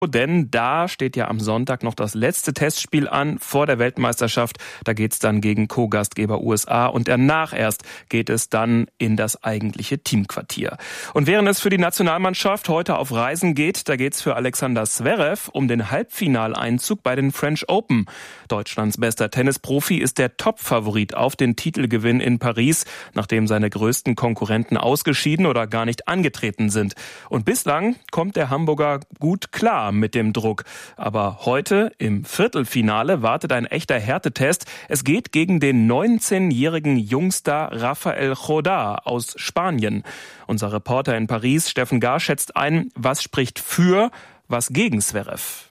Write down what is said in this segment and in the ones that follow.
Denn da steht ja am Sonntag noch das letzte Testspiel an vor der Weltmeisterschaft. Da geht's dann gegen Co-Gastgeber USA und danach erst geht es dann in das eigentliche Teamquartier. Und während es für die Nationalmannschaft heute auf Reisen geht, da geht's für Alexander Zverev um den Halbfinaleinzug bei den French Open. Deutschlands bester Tennisprofi ist der Top-Favorit auf den Titelgewinn in Paris, nachdem seine größten Konkurrenten ausgeschieden oder gar nicht angetreten sind. Und bislang kommt der Hamburger gut klar mit dem Druck. Aber heute im Viertelfinale wartet ein echter Härtetest. Es geht gegen den 19-jährigen Jungstar Rafael Jodá aus Spanien. Unser Reporter in Paris, Steffen Gar, schätzt ein, was spricht für, was gegen Zverev.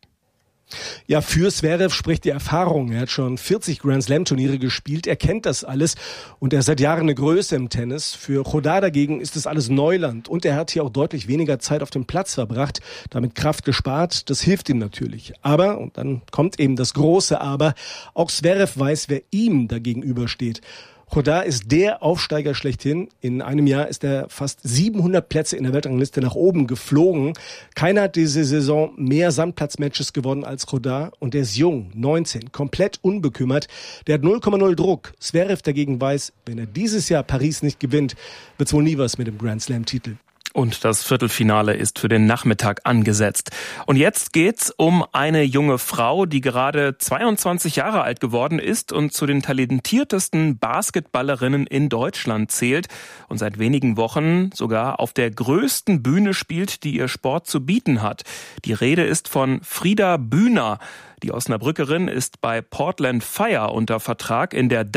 Ja, für Zverev spricht die Erfahrung. Er hat schon 40 Grand-Slam-Turniere gespielt, er kennt das alles und er ist seit Jahren eine Größe im Tennis. Für Jodá dagegen ist das alles Neuland und er hat hier auch deutlich weniger Zeit auf dem Platz verbracht, damit Kraft gespart. Das hilft ihm natürlich. Aber, und dann kommt eben das große Aber, auch Zverev weiß, wer ihm dagegenübersteht. Jodá ist der Aufsteiger schlechthin. In einem Jahr ist er fast 700 Plätze in der Weltrangliste nach oben geflogen. Keiner hat diese Saison mehr Sandplatzmatches gewonnen als Jodá. Und der ist jung, 19, komplett unbekümmert. Der hat 0,0 Druck. Zverev dagegen weiß, wenn er dieses Jahr Paris nicht gewinnt, wird's wohl nie was mit dem Grand Slam-Titel. Und das Viertelfinale ist für den Nachmittag angesetzt. Und jetzt geht's um eine junge Frau, die gerade 22 Jahre alt geworden ist und zu den talentiertesten Basketballerinnen in Deutschland zählt und seit wenigen Wochen sogar auf der größten Bühne spielt, die ihr Sport zu bieten hat. Die Rede ist von Frida Bühner. Die Osnabrückerin ist bei Portland Fire unter Vertrag in der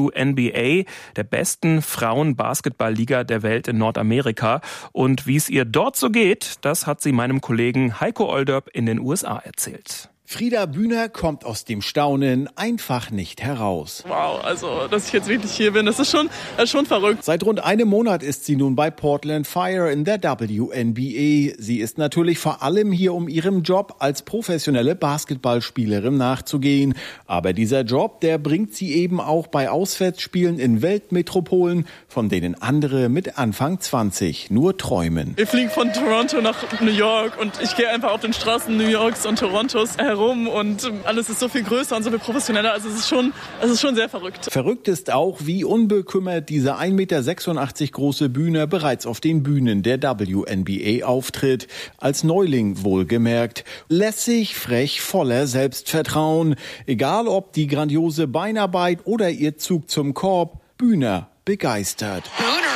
WNBA, der besten Frauen-Basketball-Liga der Welt in Nordamerika. Und wie es ihr dort so geht, das hat sie meinem Kollegen Heiko Olderb in den USA erzählt. Frida Bühner kommt aus dem Staunen einfach nicht heraus. Wow, also dass ich jetzt wirklich hier bin, das ist schon verrückt. Seit rund einem Monat ist sie nun bei Portland Fire in der WNBA. Sie ist natürlich vor allem hier, um ihrem Job als professionelle Basketballspielerin nachzugehen. Aber dieser Job, der bringt sie eben auch bei Auswärtsspielen in Weltmetropolen, von denen andere mit Anfang 20 nur träumen. Wir fliegen von Toronto nach New York und ich gehe einfach auf den Straßen New Yorks und Torontos herum und alles ist so viel größer und so viel professioneller. Also es ist schon sehr verrückt. Verrückt ist auch, wie unbekümmert diese 1,86 Meter große Bühne bereits auf den Bühnen der WNBA auftritt. Als Neuling wohlgemerkt. Lässig, frech, voller Selbstvertrauen. Egal ob die grandiose Beinarbeit oder ihr Zug zum Korb, Bühner begeistert.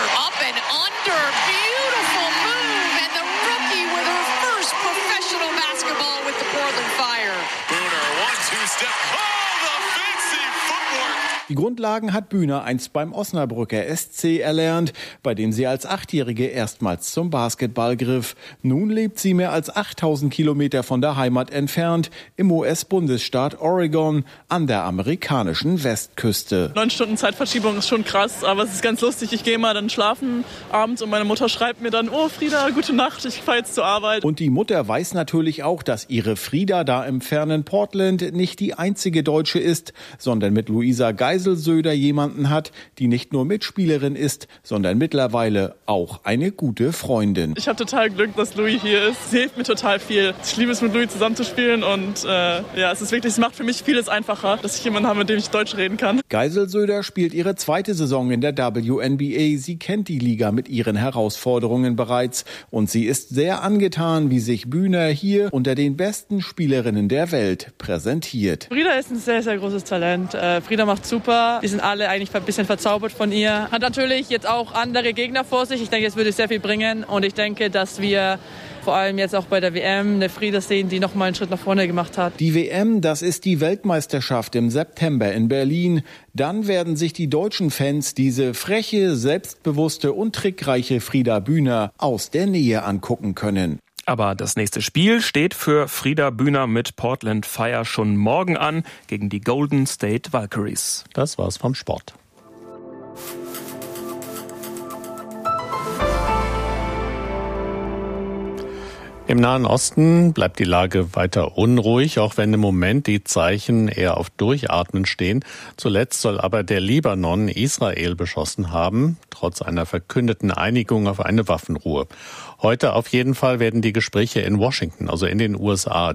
Die Grundlagen hat Bühner einst beim Osnabrücker SC erlernt, bei dem sie als 8-Jährige erstmals zum Basketball griff. Nun lebt sie mehr als 8000 Kilometer von der Heimat entfernt, im US-Bundesstaat Oregon, an der amerikanischen Westküste. 9 Stunden Zeitverschiebung ist schon krass, aber es ist ganz lustig. Ich gehe mal dann schlafen abends und meine Mutter schreibt mir dann, oh Frieda, gute Nacht, ich fahre jetzt zur Arbeit. Und die Mutter weiß natürlich auch, dass ihre Frieda da im fernen Portland nicht die einzige Deutsche ist, sondern mit Luisa Geiselsöder jemanden hat, die nicht nur Mitspielerin ist, sondern mittlerweile auch eine gute Freundin. Ich habe total Glück, dass Louis hier ist. Sie hilft mir total viel. Ich liebe es, mit Louis zusammenzuspielen und es macht für mich vieles einfacher, dass ich jemanden habe, mit dem ich Deutsch reden kann. Geiselsöder spielt ihre 2. Saison in der WNBA. Sie kennt die Liga mit ihren Herausforderungen bereits und sie ist sehr angetan, wie sich Bühner hier unter den besten Spielerinnen der Welt präsentiert. Frida ist ein sehr, sehr großes Talent. Frida macht super. Wir sind alle eigentlich ein bisschen verzaubert von ihr. Hat natürlich jetzt auch andere Gegner vor sich. Ich denke, es würde sehr viel bringen. Und ich denke, dass wir vor allem jetzt auch bei der WM eine Frida sehen, die nochmal einen Schritt nach vorne gemacht hat. Die WM, das ist die Weltmeisterschaft im September in Berlin. Dann werden sich die deutschen Fans diese freche, selbstbewusste und trickreiche Frida Bühner aus der Nähe angucken können. Aber das nächste Spiel steht für Frida Bühner mit Portland Fire schon morgen an gegen die Golden State Valkyries. Das war's vom Sport. Im Nahen Osten bleibt die Lage weiter unruhig, auch wenn im Moment die Zeichen eher auf Durchatmen stehen. Zuletzt soll aber der Libanon Israel beschossen haben, trotz einer verkündeten Einigung auf eine Waffenruhe. Heute auf jeden Fall werden die Gespräche in Washington, also in den USA,